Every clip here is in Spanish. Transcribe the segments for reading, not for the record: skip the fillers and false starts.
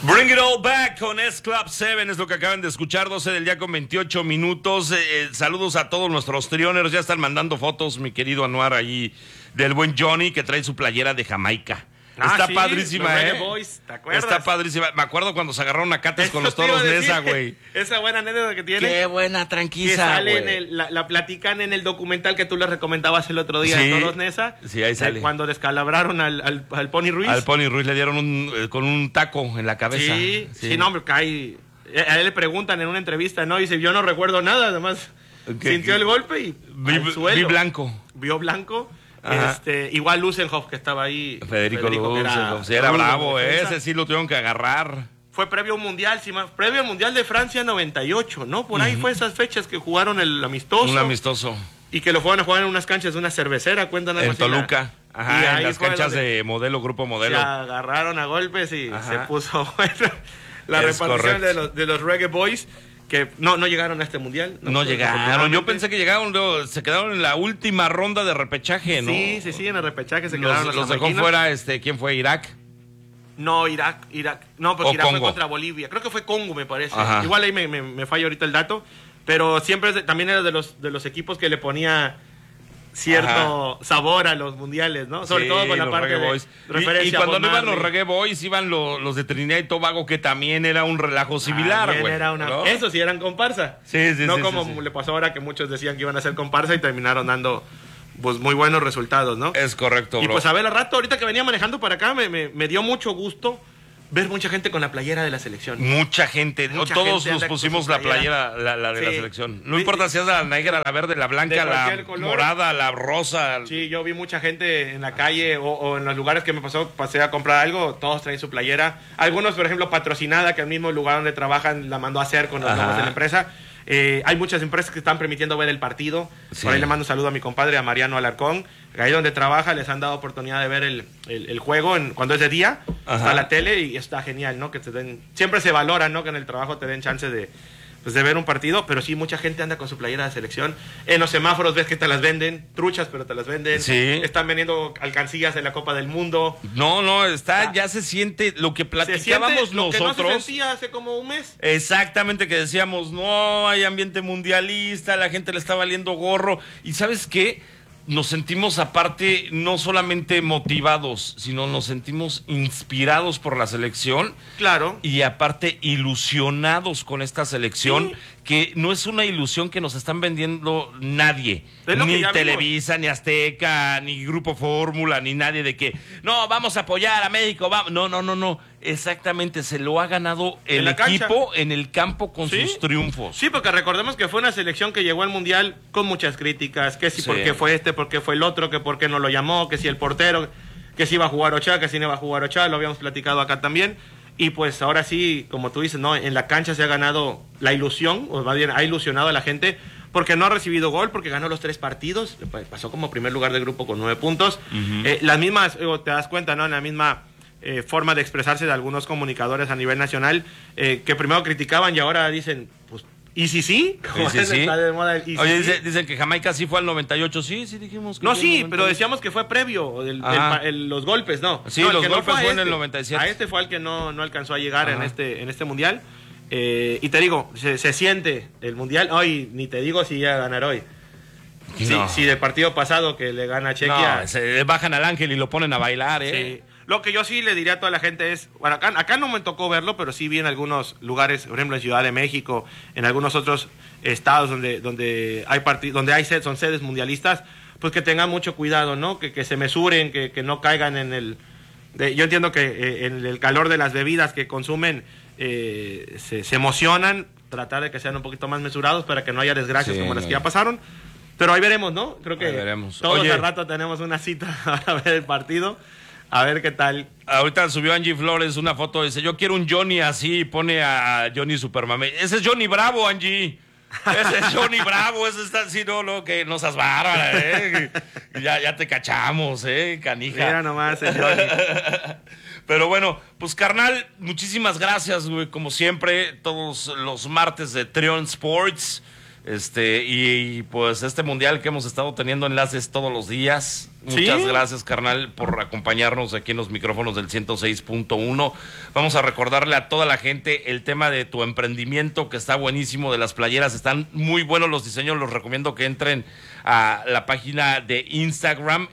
Bring it all back con S Club 7 es lo que acaban de escuchar, 12 del día con 28 minutos. Saludos a todos nuestros trioneros, ya están mandando fotos, mi querido Anuar, ahí del buen Johnny que trae su playera de Jamaica. Está padrísima, los Reggae Boys, ¿te acuerdas? Está padrísima. Me acuerdo cuando se agarraron a cates con los toros Nesa, güey. Esa buena anécdota que tiene. Qué buena tranquila, que sale la platican en el documental que tú le recomendabas el otro día, sí, de toros Nesa. Sí, ahí sale. Cuando descalabraron al Pony Ruiz. Al Pony Ruiz le dieron con un taco en la cabeza. Sí, no, hombre, cae. A él le preguntan en una entrevista, ¿no? Y dice, yo no recuerdo nada, además sintió el golpe y vi blanco. Vio blanco. Igual Lusenhoff, que estaba ahí. Federico Lusenhoff, era bravo, ese sí lo tuvieron que agarrar. Fue previo a un mundial, previo al mundial de Francia 98, ¿no? Por ahí fue esas fechas que jugaron el amistoso. Un amistoso. Y que lo fueron a jugar en unas canchas de una cervecera, cuentan algo en Toluca. En las canchas de Modelo, Grupo Modelo. Se agarraron a golpes y se puso bueno la repartición de los Reggae Boys. Que no llegaron a este mundial. No llegaron. Yo pensé que llegaron, se quedaron en la última ronda de repechaje, ¿no? Sí, en el repechaje se quedaron los dejó fuera, ¿quién fue? ¿Irak? No, Irak. No, porque Irak fue contra Bolivia. Creo que fue Congo, me parece. Ajá. Igual ahí me falla ahorita el dato. Pero siempre también era de los equipos que le ponía cierto sabor a los mundiales, ¿no? Sobre todo con la parte de referencia. Y cuando no iban los Reggae Boys, iban los de Trinidad y Tobago, que también era un relajo similar, güey. ¿No? Eso sí, eran comparsa. No como le pasó ahora que muchos decían que iban a ser comparsa y terminaron dando pues muy buenos resultados, ¿no? Es correcto, bro. Y pues a ver, al rato, ahorita que venía manejando para acá, me dio mucho gusto ver mucha gente con la playera de la selección. Mucha gente. Todos nos pusimos la playera, la de la selección. No importa si es la negra, la verde, la blanca, la morada, la rosa. Sí, yo vi mucha gente en la calle o en los lugares que pasé a comprar algo, todos traen su playera. Algunos, por ejemplo, patrocinada, que el mismo lugar donde trabajan la mandó a hacer con los logos de la empresa. Hay muchas empresas que están permitiendo ver el partido. Por ahí le mando un saludo a mi compadre, a Mariano Alarcón. Ahí donde trabaja les han dado oportunidad de ver el juego cuando es de día. Está la tele y está genial, ¿no? Que te den, siempre se valora, ¿no? Que en el trabajo te den chance de ver un partido, pero sí, mucha gente anda con su playera de selección. En los semáforos ves que te las venden, truchas, pero te las venden. Sí. Están vendiendo alcancillas en la Copa del Mundo. Ya se siente lo que platicábamos nosotros. Lo que no se sentía hace como un mes. Exactamente, que decíamos, no, hay ambiente mundialista, la gente le está valiendo gorro. ¿Y sabes qué? Nos sentimos aparte no solamente motivados, sino nos sentimos inspirados por la selección. Claro. Y aparte ilusionados con esta selección, que no es una ilusión que nos están vendiendo nadie. Ni Televisa, ni Azteca, ni Grupo Fórmula, ni nadie de que, no, vamos a apoyar a México. No. Exactamente, se lo ha ganado el equipo en el campo con sus triunfos. Sí, porque recordemos que fue una selección que llegó al Mundial con muchas críticas, que si por qué fue por qué fue el otro, que por qué no lo llamó, que si el portero, que si iba a jugar Ochoa, que si no iba a jugar Ochoa, lo habíamos platicado acá también. Y pues ahora sí, como tú dices, no, en la cancha se ha ganado la ilusión, o más bien ha ilusionado a la gente, porque no ha recibido gol, porque ganó los 3 partidos, pasó como primer lugar del grupo con 9 puntos. Las mismas, te das cuenta, ¿no? En la misma forma de expresarse de algunos comunicadores a nivel nacional, que primero criticaban y ahora dicen, pues, ¿y si sí? Está de moda el, Oye, dicen que Jamaica sí fue al 98, sí dijimos que no, sí, pero decíamos que fue previo, los golpes, ¿no? Sí, no, los golpes fue en el 97. A este fue al que no alcanzó a llegar en este mundial. Y te digo, se siente el mundial. Hoy, ni te digo si ya ganar hoy. Si del partido pasado que le gana a Chequia. No, se bajan al Ángel y lo ponen a bailar, Sí. Lo que yo sí le diría a toda la gente es, bueno, acá no me tocó verlo, pero sí vi en algunos lugares, por ejemplo en Ciudad de México, en algunos otros estados donde hay son sedes mundialistas, pues que tengan mucho cuidado, ¿no? Que se mesuren, que no caigan en yo entiendo que en el calor de las bebidas que consumen se emocionan, tratar de que sean un poquito más mesurados para que no haya desgracias como las que ya pasaron. Pero ahí veremos, ¿no? Creo que todos al rato tenemos una cita para ver el partido. A ver qué tal. Ahorita subió Angie Flores una foto, dice, yo quiero un Johnny así, pone a Johnny Supermame. Ese es Johnny Bravo, Angie. Ese es Johnny Bravo, ese está así, no, que no seas bárbara, Ya te cachamos, canija. Mira nomás el Johnny. Pero bueno, pues carnal, muchísimas gracias, güey, como siempre, todos los martes de Trion Sports. Y pues este mundial que hemos estado teniendo enlaces todos los días. Muchas gracias, carnal, por acompañarnos aquí en los micrófonos del 106.1. Vamos a recordarle a toda la gente el tema de tu emprendimiento, que está buenísimo, de las playeras. Están muy buenos los diseños. Los recomiendo que entren a la página de Instagram,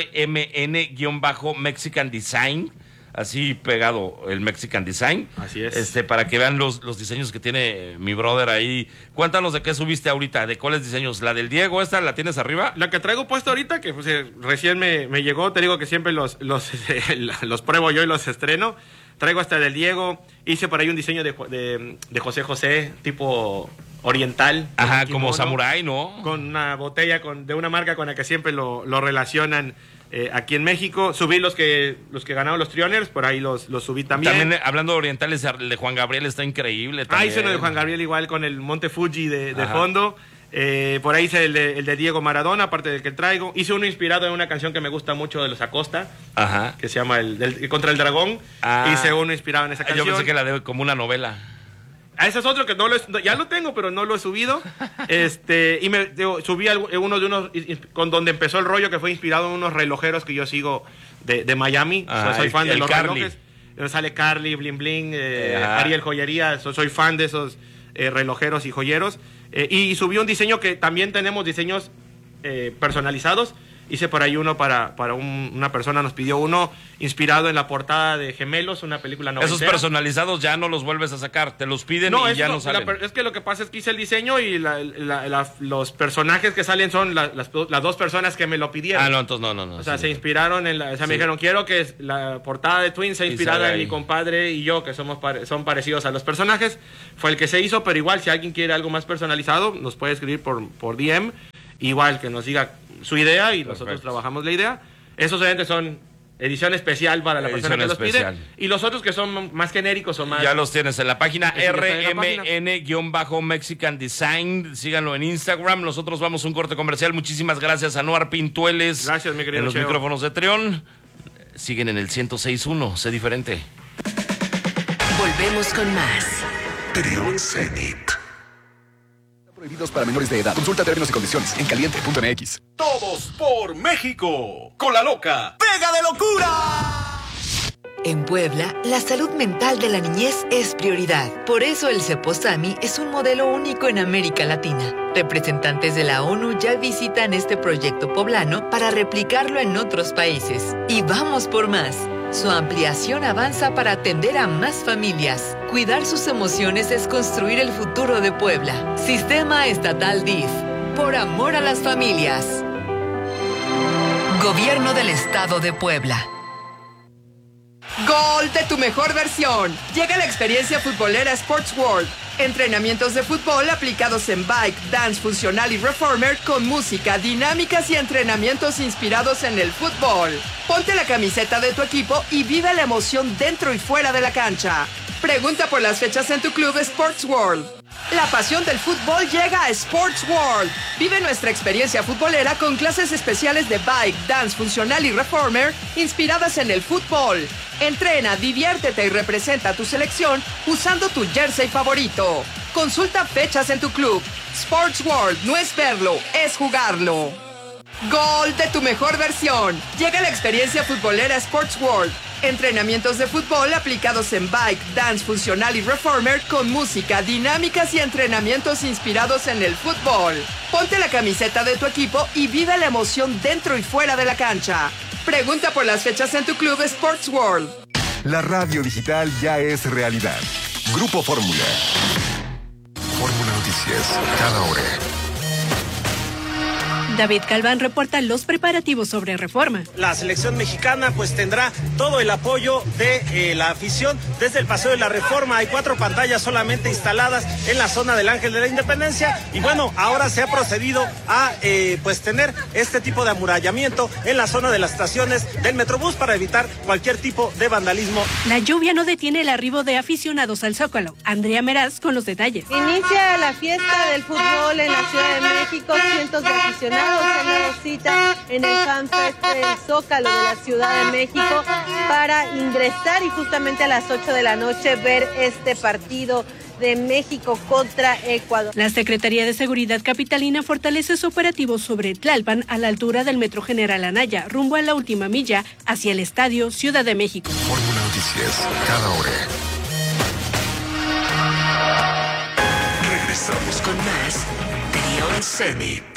RMN-Mexican Design. Así pegado el Mexican Design. Así es. Para que vean los diseños que tiene mi brother ahí. Cuéntanos de qué subiste ahorita, de cuáles diseños. La del Diego, ¿esta la tienes arriba? La que traigo puesta ahorita, que pues, recién me llegó, te digo que siempre los pruebo yo y los estreno. Traigo hasta del Diego, hice por ahí un diseño de José José, tipo oriental. Ajá, como samurái, ¿no? Con una botella de una marca con la que siempre lo relacionan. Aquí en México subí los que ganaron los Trioners, por ahí los subí también. También hablando de orientales, el de Juan Gabriel está increíble también. Hice uno de Juan Gabriel igual con el Monte Fuji de fondo. Por ahí hice el de Diego Maradona, aparte del que traigo. Hice uno inspirado en una canción que me gusta mucho de los Acosta, que se llama Contra el Dragón. Hice uno inspirado en esa canción. Yo pensé que la de como una novela. Ese es otro que ya lo tengo, pero no lo he subido. Y subí uno de unos con donde empezó el rollo, que fue inspirado en unos relojeros que yo sigo de Miami. Soy fan de los relojes. Sale Carly, Bling Bling, Ariel Joyería. Soy fan de esos relojeros y joyeros. Y subí un diseño que también tenemos diseños personalizados. Hice por ahí uno para una persona, nos pidió uno inspirado en la portada de Gemelos, una película noventera. Esos personalizados ya no los vuelves a sacar, te los piden y ya no salen. Es que lo que pasa es que hice el diseño y los personajes que salen son las dos personas que me lo pidieron. No, entonces no. O sea, se inspiraron me dijeron, quiero que la portada de Twin sea inspirada en mi compadre y yo, que son parecidos a los personajes. Fue el que se hizo, pero igual, si alguien quiere algo más personalizado, nos puede escribir por DM. Igual que nos diga su idea y nosotros trabajamos la idea. Esos obviamente son edición especial para la persona que los pide. Y los otros que son más genéricos o más... Ya los tienes en la página RMN-Mexican Design. Síganlo en Instagram. Nosotros vamos a un corte comercial. Muchísimas gracias a Noar Pintueles. Gracias, mi querido en los Cheo. Micrófonos de Trión. Siguen en el 106.1. Sé diferente. Volvemos con más. Trión Zenit. Prohibidos para menores de edad. Consulta términos y condiciones en caliente.mx. Todos por México. Con la loca Pega de Locura. En Puebla, la salud mental de la niñez es prioridad. Por eso el Ceposami es un modelo único en América Latina. Representantes de la ONU ya visitan este proyecto poblano para replicarlo en otros países. Y vamos por más. Su ampliación avanza para atender a más familias. Cuidar sus emociones es construir el futuro de Puebla. Sistema Estatal DIF. Por amor a las familias. Gobierno del Estado de Puebla. ¡Gol de tu mejor versión! Llega la experiencia futbolera Sports World. Entrenamientos de fútbol aplicados en bike, dance funcional y reformer con música, dinámicas y entrenamientos inspirados en el fútbol. Ponte la camiseta de tu equipo y vive la emoción dentro y fuera de la cancha. Pregunta por las fechas en tu club Sports World. La pasión del fútbol llega a Sports World. Vive nuestra experiencia futbolera con clases especiales de bike, dance funcional y reformer inspiradas en el fútbol. Entrena, diviértete y representa a tu selección usando tu jersey favorito. Consulta fechas en tu club. Sports World no es verlo, es jugarlo. ¡Gol de tu mejor versión! Llega la experiencia futbolera Sports World. Entrenamientos de fútbol aplicados en bike, dance funcional y reformer con música, dinámicas y entrenamientos inspirados en el fútbol. Ponte la camiseta de tu equipo y vive la emoción dentro y fuera de la cancha. Pregunta por las fechas en tu club Sports World. La radio digital ya es realidad. Grupo Fórmula. Fórmula Noticias, cada hora. David Galván reporta los preparativos sobre Reforma. La selección mexicana pues tendrá todo el apoyo de la afición desde el Paseo de la Reforma. Hay 4 pantallas solamente instaladas en la zona del Ángel de la Independencia y bueno, ahora se ha procedido a pues tener este tipo de amurallamiento en la zona de las estaciones del Metrobús para evitar cualquier tipo de vandalismo. La lluvia no detiene el arribo de aficionados al Zócalo. Andrea Meraz con los detalles. Inicia la fiesta del fútbol en la Ciudad de México. Cientos de aficionados aficionados se han dado cita en el FanFest del Zócalo de la Ciudad de México para ingresar y justamente a las 8 de la noche ver este partido de México contra Ecuador. La Secretaría de Seguridad Capitalina fortalece su operativo sobre Tlalpan a la altura del Metro General Anaya, rumbo a la última milla hacia el Estadio Ciudad de México. Fórmula Noticias, cada hora. Regresamos con más de León Semi.